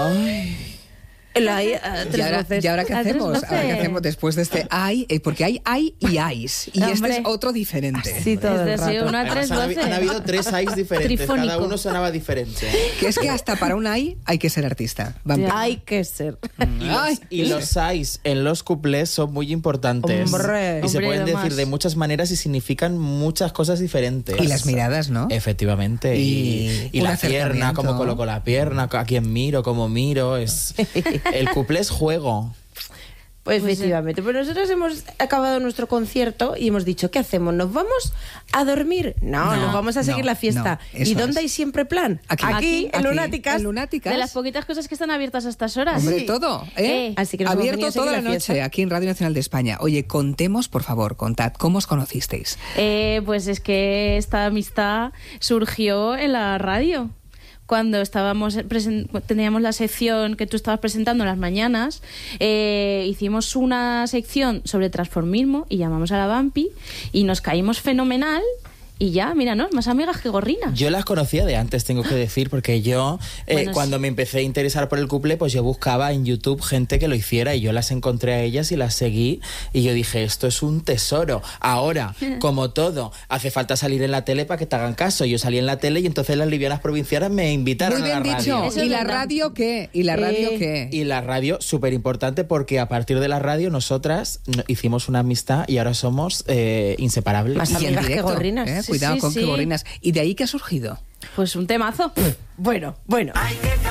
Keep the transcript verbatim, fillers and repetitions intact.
Ay. La hay, uh, tres ¿Y ahora, voces. ¿Y ahora qué A tres hacemos? voces. ¿Ahora qué hacemos después de este ay? Eh, porque hay ay y ayes. Y Hombre. este es otro diferente. Sí, todo Es el decir, rato. una Además, tres han, habi- voces. han habido tres ayes diferentes, Trifónico. cada uno sonaba diferente. Que es que hasta para un ay hay que ser artista. Vampiro. Hay que ser. Y los, Ay. y los ayes en los cuplés son muy importantes. Hombre. y se Hombre, pueden además. decir de muchas maneras y significan muchas cosas diferentes. Y las miradas, ¿no? Efectivamente. Y, Y y un la pierna, acercamiento. cómo coloco la pierna, a quién miro, cómo miro. Es... El cuplé es juego. Pues Pues, efectivamente, pues nosotros hemos acabado nuestro concierto y hemos dicho, ¿qué hacemos? ¿Nos vamos a dormir? No, No, nos vamos a seguir no, la fiesta. no, eso ¿Y dónde es. hay siempre plan? Aquí, Aquí, en aquí, Lunáticas. en Lunáticas. De las poquitas cosas que están abiertas a estas horas. Hombre, Sí. todo, ¿eh? Eh. Así que nos hemos venido Abierto a seguir toda la la fiesta. noche aquí en Radio Nacional de España. Oye, contemos, por favor, contad, ¿cómo os conocisteis? Eh, pues es que esta amistad surgió en la radio. Cuando estábamos presen- teníamos la sección que tú estabas presentando en las mañanas, eh, hicimos una sección sobre transformismo y llamamos a la Vampi y nos caímos fenomenal. Y ya, míranos, más amigas que gorrinas. Yo las conocía de antes, tengo que decir, porque yo, eh, Bueno, cuando sí. me empecé a interesar por el cuplé, pues yo buscaba en YouTube gente que lo hiciera y yo las encontré a ellas y las seguí y yo dije, esto es un tesoro. Ahora, como todo, hace falta salir en la tele para que te hagan caso. Yo salí en la tele y entonces las livianas provincianas me invitaron Muy a la bien radio. dicho. Eso ¿Y es la verdad. radio qué? ¿Y la radio Eh, qué? Y la radio, súper importante, porque a partir de la radio nosotras no- hicimos una amistad y ahora somos eh, inseparables. Más Y en amigas que directo, gorrinas. ¿eh? Sí, Cuidado sí, con sí. que gorrinas. ¿Y de ahí qué ha surgido? Pues un temazo. Bueno, bueno. Hay que